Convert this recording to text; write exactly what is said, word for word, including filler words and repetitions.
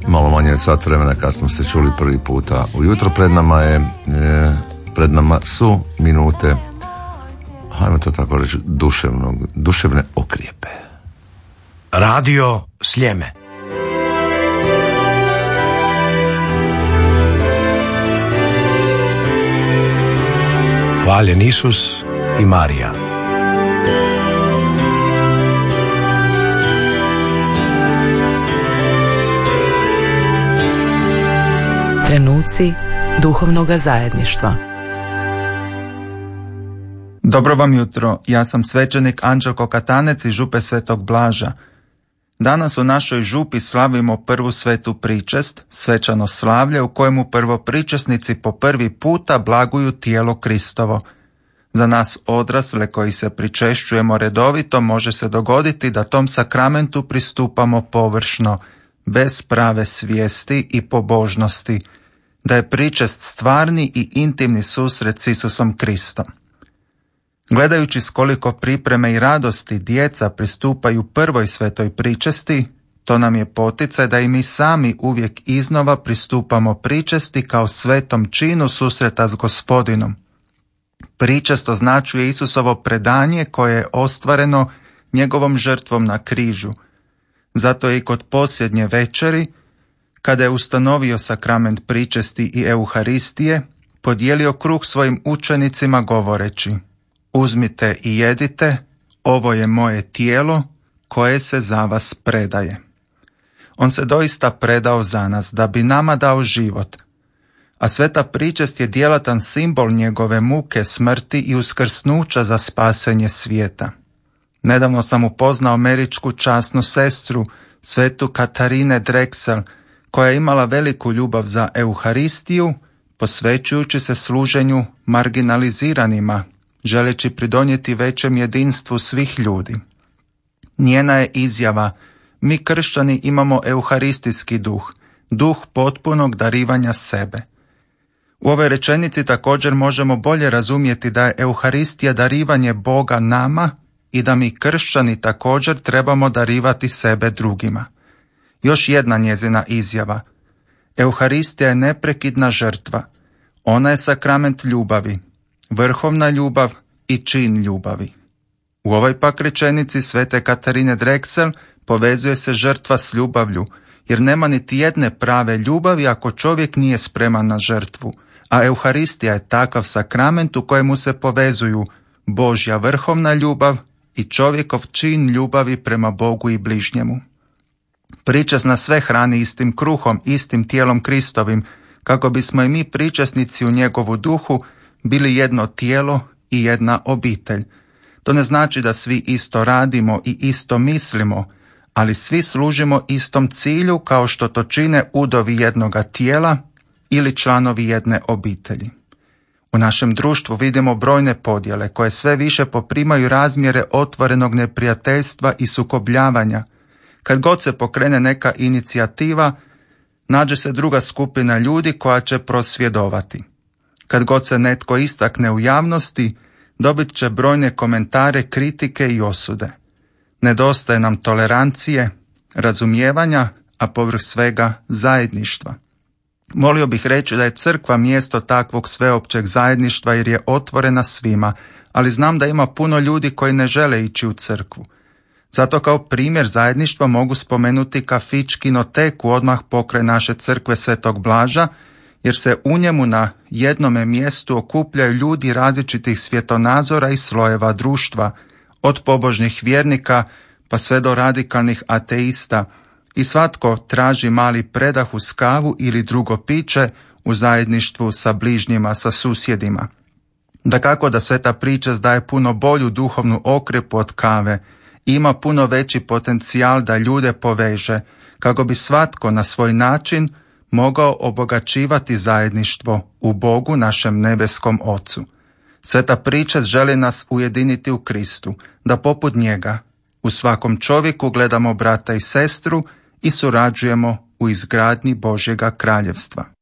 malo manje od sat vremena kad smo se čuli prvi puta ujutro. Pred nama je, e, pred nama su minute, hajmo to tako reći, duševnog, duševne okrijepe. Radio Sljeme. Hvaljen Isus i Marija. Trenuci duhovnoga zajedništva. Dobro vam jutro, ja sam svećenik Anđelko Katanec iz župe Svetog Blaža. Danas u našoj župi slavimo prvu svetu pričest, svečano slavlje u kojemu prvopričesnici po prvi puta blaguju tijelo Kristovo. Za nas odrasle koji se pričešćujemo redovito može se dogoditi da tom sakramentu pristupamo površno, bez prave svijesti i pobožnosti, da je pričest stvarni i intimni susret s Isusom Kristom. Gledajući s koliko pripreme i radosti djeca pristupaju prvoj svetoj pričesti, to nam je poticaj da i mi sami uvijek iznova pristupamo pričesti kao svetom činu susreta s Gospodinom. Pričest označuje Isusovo predanje koje je ostvareno njegovom žrtvom na križu. Zato je i kod posljednje večeri, kada je ustanovio sakrament pričesti i Euharistije, podijelio kruh svojim učenicima govoreći: uzmite i jedite, ovo je moje tijelo koje se za vas predaje. On se doista predao za nas da bi nama dao život, a sveta pričest je djelatan simbol njegove muke, smrti i uskrsnuća za spasenje svijeta. Nedavno sam upoznao američku časnu sestru, svetu Katarine Drexel, koja je imala veliku ljubav za Euharistiju, posvećujući se služenju marginaliziranima, želeći pridonijeti većem jedinstvu svih ljudi. Njena je izjava: mi kršćani imamo euharistijski duh, duh potpunog darivanja sebe. U ovoj rečenici također možemo bolje razumjeti da je Euharistija darivanje Boga nama i da mi kršćani također trebamo darivati sebe drugima. Još jedna njezina izjava: Euharistija je neprekidna žrtva. Ona je sakrament ljubavi, vrhovna ljubav i čin ljubavi. U ovoj pak rečenici svete Katarine Drexel povezuje se žrtva s ljubavlju, jer nema niti jedne prave ljubavi ako čovjek nije spreman na žrtvu, a Euharistija je takav sakrament u kojemu se povezuju Božja vrhovna ljubav i čovjekov čin ljubavi prema Bogu i bližnjemu. Pričest nas sve hrani istim kruhom, istim tijelom Kristovim, kako bismo i mi pričesnici u njegovu duhu bili jedno tijelo i jedna obitelj. To ne znači da svi isto radimo i isto mislimo, ali svi služimo istom cilju kao što to čine udovi jednoga tijela ili članovi jedne obitelji. U našem društvu vidimo brojne podjele koje sve više poprimaju razmjere otvorenog neprijateljstva i sukobljavanja. Kad god se pokrene neka inicijativa, nađe se druga skupina ljudi koja će prosvjedovati. Kad god se netko istakne u javnosti, dobit će brojne komentare, kritike i osude. Nedostaje nam tolerancije, razumijevanja, a povrh svega zajedništva. Molio bih reći da je crkva mjesto takvog sveopćeg zajedništva jer je otvorena svima, ali znam da ima puno ljudi koji ne žele ići u crkvu. Zato kao primjer zajedništva mogu spomenuti kafić Kinoteku odmah pokraj naše crkve Svetog Blaža, jer se u njemu na jednome mjestu okupljaju ljudi različitih svjetonazora i slojeva društva, od pobožnih vjernika pa sve do radikalnih ateista, i svatko traži mali predah uz kavu ili drugo piće u zajedništvu sa bližnjima, sa susjedima. Dakako da sveta pričest daje puno bolju duhovnu okrepu od kave, ima puno veći potencijal da ljude poveže, kako bi svatko na svoj način mogao obogaćivati zajedništvo u Bogu, našem nebeskom Ocu. Sveta pričest želi nas ujediniti u Kristu, da poput njega u svakom čovjeku gledamo brata i sestru i surađujemo u izgradnji Božjega kraljevstva.